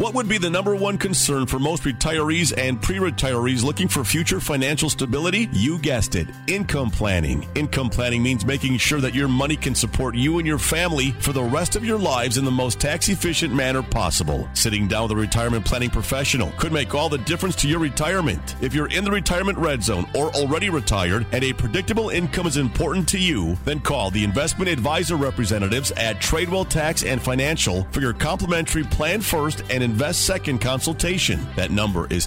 What would be the number one concern for most retirees and pre-retirees looking for future financial stability? You guessed it, income planning. Income planning means making sure that your money can support you and your family for the rest of your lives in the most tax-efficient manner possible. Sitting down with a retirement planning professional could make all the difference to your retirement. If you're in the retirement red zone or already retired and a predictable income is important to you, then call the investment advisor representatives at Tradewell Tax and Financial for your complimentary Plan First and Invest Second consultation. That number is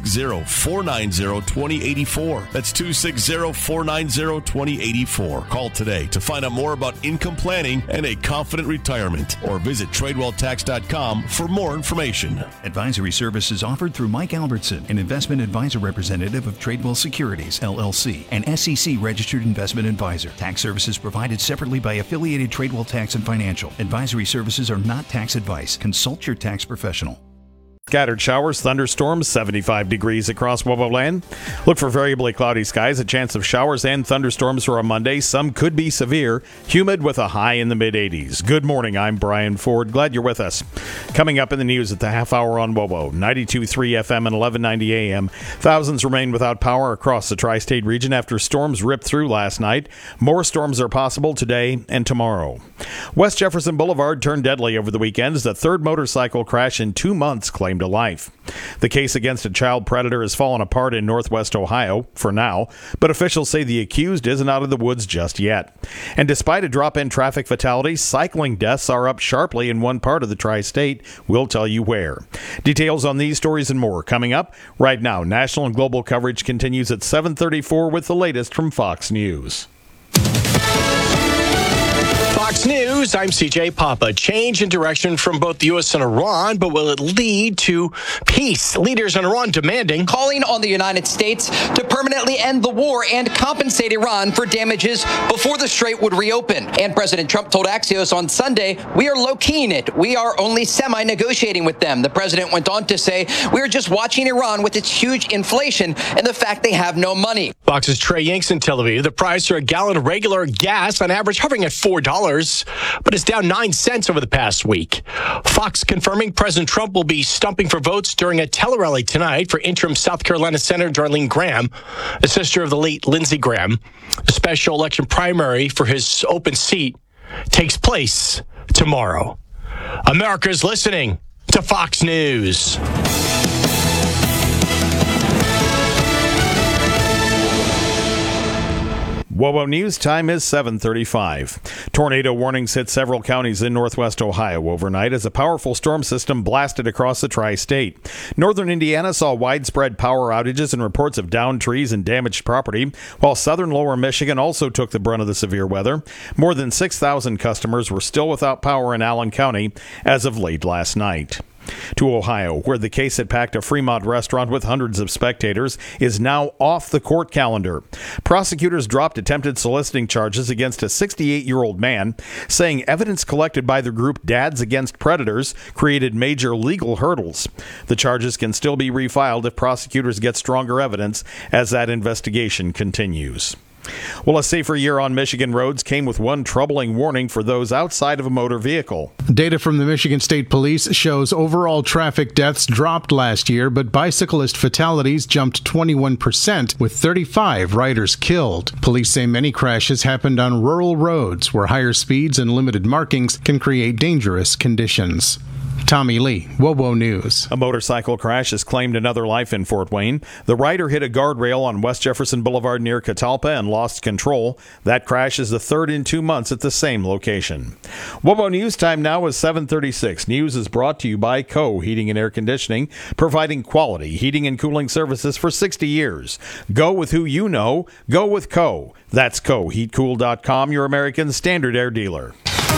260-490-2084. That's 260-490-2084. Call today to find out more about income planning and a confident retirement, or visit TradewellTax.com for more information. Advisory services offered through Mike Albertson, an investment advisor representative of Tradewell Securities, LLC, an SEC-registered investment advisor. Tax services provided separately by affiliated Tradewell Tax and Financial. Advisory services are not tax advice. Consult your tax professional. Scattered showers, thunderstorms, 75 degrees across WOWO land. Look for variably cloudy skies, a chance of showers and thunderstorms for a Monday. Some could be severe, humid with a high in the mid-80s. Good morning, I'm Brian Ford. Glad you're with us. Coming up in the news at the half hour on WOWO, 92.3 FM and 1190 AM. Thousands remain without power across the tri-state region after storms ripped through last night. More storms are possible today and tomorrow. West Jefferson Boulevard turned deadly over the weekend as the third motorcycle crash in 2 months claimed a life. The case against a child predator has fallen apart in northwest Ohio, for now, but officials say the accused isn't out of the woods just yet. And despite a drop in traffic fatalities, cycling deaths are up sharply in one part of the tri-state. We'll tell you where. Details on these stories and more coming up. Right now, national and global coverage continues at 7:34 with the latest from Fox News. Fox News, I'm CJ Papa. Change in direction from both the U.S. and Iran, but will it lead to peace? Leaders in Iran calling on the United States to permanently end the war and compensate Iran for damages before the strait would reopen. And President Trump told Axios on Sunday, we are low-keying it. We are only semi-negotiating with them. The president went on to say, we are just watching Iran with its huge inflation and the fact they have no money. Fox's Trey Yanks in Tel Aviv. The price for a gallon of regular gas on average hovering at $4. But it's down 9 cents over the past week. Fox confirming President Trump will be stumping for votes during a tele-rally tonight for interim South Carolina Senator Darlene Graham, a sister of the late Lindsey Graham. A special election primary for his open seat takes place tomorrow. America's listening to Fox News. WOWO News time is 7:35. Tornado warnings hit several counties in northwest Ohio overnight as a powerful storm system blasted across the tri-state. Northern Indiana saw widespread power outages and reports of downed trees and damaged property, while southern lower Michigan also took the brunt of the severe weather. More than 6,000 customers were still without power in Allen County as of late last night. To Ohio, where the case that packed a Fremont restaurant with hundreds of spectators is now off the court calendar. Prosecutors dropped attempted soliciting charges against a 68-year-old man, saying evidence collected by the group Dads Against Predators created major legal hurdles. The charges can still be refiled if prosecutors get stronger evidence as that investigation continues. Well, a safer year on Michigan roads came with one troubling warning for those outside of a motor vehicle. Data from the Michigan State Police shows overall traffic deaths dropped last year, but bicyclist fatalities jumped 21%, with 35 riders killed. Police say many crashes happened on rural roads where higher speeds and limited markings can create dangerous conditions. Tommy Lee, WOWO News. A motorcycle crash has claimed another life in Fort Wayne. The rider hit a guardrail on West Jefferson Boulevard near Catalpa and lost control. That crash is the third in 2 months at the same location. WOWO News time now is 7:36. News is brought to you by Co. Heating and Air Conditioning, providing quality heating and cooling services for 60 years. Go with who you know. Go with Co. That's CoHeatCool.com, your American Standard Air dealer.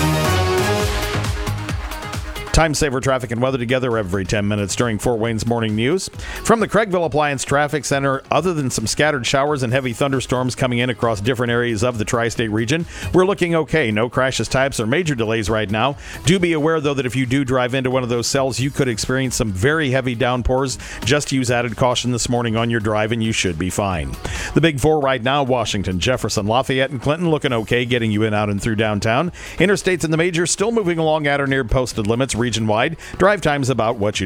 Time saver traffic and weather together every 10 minutes during Fort Wayne's morning news. From the Craigville Appliance Traffic Center, other than some scattered showers and heavy thunderstorms coming in across different areas of the tri-state region, we're looking okay. No crashes, types, or major delays right now. Do be aware, though, that if you do drive into one of those cells, you could experience some very heavy downpours. Just use added caution this morning on your drive, and you should be fine. The Big Four right now, Washington, Jefferson, Lafayette, and Clinton looking okay, getting you in, out, and through downtown. Interstates and the majors still moving along at or near posted limits region-wide. Drive times about what you